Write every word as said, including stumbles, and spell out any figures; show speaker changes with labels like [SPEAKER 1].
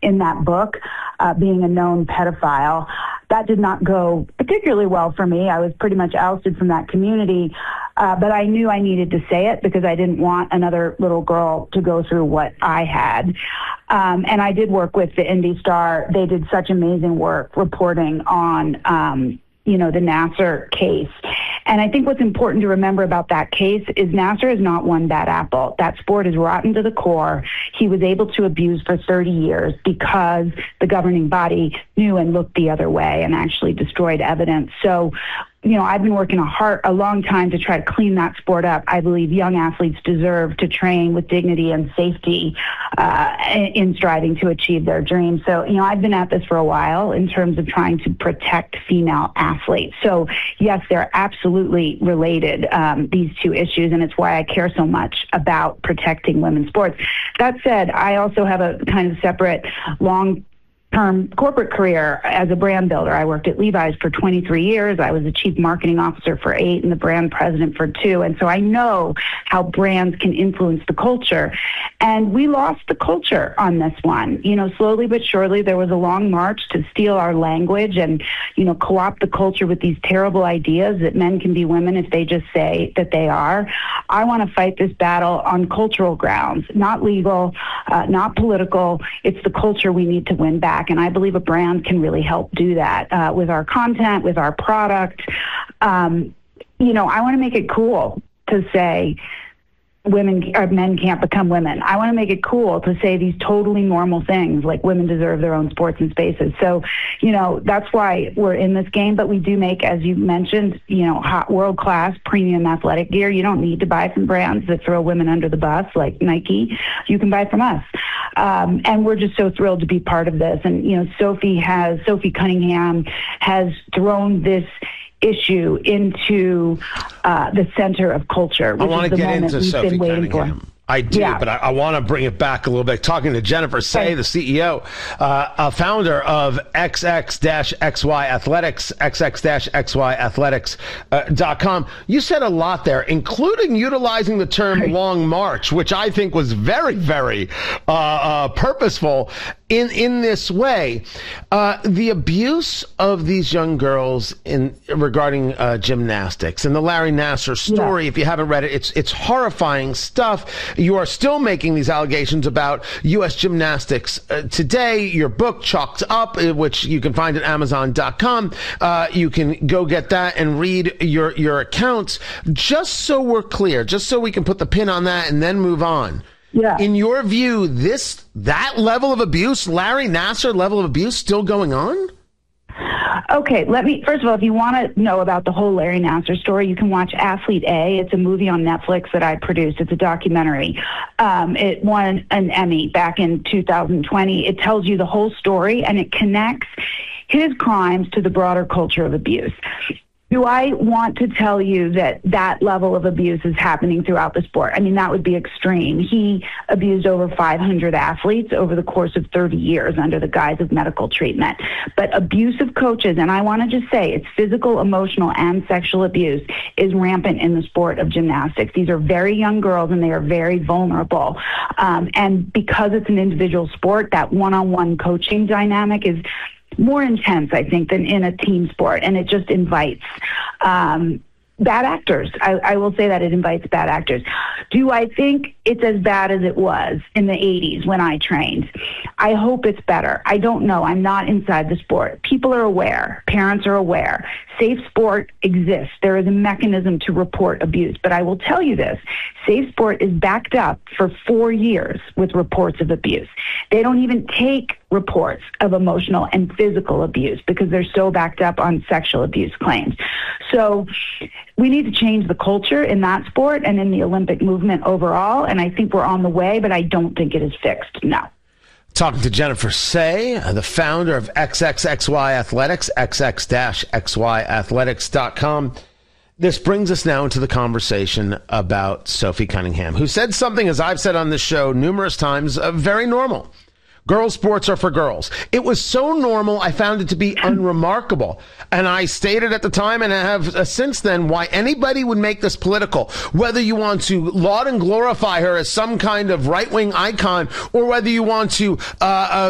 [SPEAKER 1] in that book, uh, being a known pedophile. That did not go particularly well for me. I was pretty much ousted from that community, uh, but I knew I needed to say it because I didn't want another little girl to go through what I had. Um, and I did work with the Indy Star. They did such amazing work reporting on, um, you know, the Nassar case. And I think what's important to remember about that case is Nassar is not one bad apple. That sport is rotten to the core. He was able to abuse for thirty years because the governing body knew and looked the other way and actually destroyed evidence. So, you know, I've been working a hard, a long time to try to clean that sport up. I believe young athletes deserve to train with dignity and safety uh, in striving to achieve their dreams. So, you know, I've been at this for a while in terms of trying to protect female athletes. So, yes, they're absolutely related, um, these two issues, and it's why I care so much about protecting women's sports. That said, I also have a kind of separate long term corporate career as a brand builder. I worked at Levi's for twenty-three years. I was the chief marketing officer for eight and the brand president for two. And so I know how brands can influence the culture. And we lost the culture on this one. You know, slowly but surely, there was a long march to steal our language and, you know, co-opt the culture with these terrible ideas that men can be women if they just say that they are. I want to fight this battle on cultural grounds, not legal, uh, not political. It's the culture we need to win back. And I believe a brand can really help do that uh, with our content, with our product. Um, you know, I want to make it cool to say women or men can't become women. I want to make it cool to say these totally normal things like women deserve their own sports and spaces. So, you know, that's why we're in this game. But we do make, as you mentioned, you know, hot world-class premium athletic gear. You don't need to buy from brands that throw women under the bus like Nike. You can buy from us. Um, and we're just so thrilled to be part of this. And, you know, Sophie has, Sophie Cunningham has thrown this issue into uh, the center of culture, which
[SPEAKER 2] I want
[SPEAKER 1] is
[SPEAKER 2] to
[SPEAKER 1] the
[SPEAKER 2] get
[SPEAKER 1] moment
[SPEAKER 2] into
[SPEAKER 1] we've
[SPEAKER 2] Sophie
[SPEAKER 1] been waiting
[SPEAKER 2] Cunningham.
[SPEAKER 1] for.
[SPEAKER 2] I do,
[SPEAKER 1] yeah.
[SPEAKER 2] but I, I want to bring it back a little bit. Talking to Jennifer Say,
[SPEAKER 1] okay.
[SPEAKER 2] the C E O, uh, a founder of X X X Y Athletics, X X X Y Athletics dot com. You said a lot there, including utilizing the term
[SPEAKER 1] right.
[SPEAKER 2] long march, which I think was very, very uh, uh, purposeful in, in this way. Uh, the abuse of these young girls in regarding uh, gymnastics and the Larry Nassar story, yeah. if you haven't read it, it's, it's horrifying stuff. You are still making these allegations about U S gymnastics uh, today. Your book, Chalked Up, which you can find at Amazon dot com. Uh, you can go get that and read your, your accounts. Just so we're clear, just so we can put the pin on that and then move on.
[SPEAKER 1] Yeah.
[SPEAKER 2] In your view, this that level of abuse, Larry Nassar level of abuse, still going on?
[SPEAKER 1] Okay, let me, first of all, if you want to know about the whole Larry Nassar story, you can watch Athlete A. It's a movie on Netflix that I produced. It's a documentary. Um, it won an Emmy back in two thousand twenty. It tells you the whole story, and it connects his crimes to the broader culture of abuse. Do I want to tell you that that level of abuse is happening throughout the sport? I mean, that would be extreme. He abused over five hundred athletes over the course of thirty years under the guise of medical treatment. But abusive coaches, and I want to just say it's physical, emotional, and sexual abuse, is rampant in the sport of gymnastics. These are very young girls, and they are very vulnerable. Um, and because it's an individual sport, that one-on-one coaching dynamic is more intense, I think, than in a team sport, and it just invites um, bad actors. I, I will say that it invites bad actors. Do I think it's as bad as it was in the eighties when I trained? I hope it's better. I don't know. I'm not inside the sport. People are aware. Parents are aware. Safe Sport exists. There is a mechanism to report abuse. But I will tell you this. Safe Sport is backed up for four years with reports of abuse. They don't even take reports of emotional and physical abuse because they're so backed up on sexual abuse claims. So we need to change the culture in that sport and in the Olympic movement overall. And I think we're on the way, but I don't think it is fixed. No.
[SPEAKER 2] Talking to Jennifer Say, the founder of X X X Y Athletics, X X X Y Athletics dot com. This brings us now into the conversation about Sophie Cunningham, who said something, as I've said on this show numerous times, uh, very normal. Girls' sports are for girls. It was so normal, I found it to be unremarkable. And I stated at the time, and I have uh, since then, why anybody would make this political. Whether you want to laud and glorify her as some kind of right-wing icon, or whether you want to uh, uh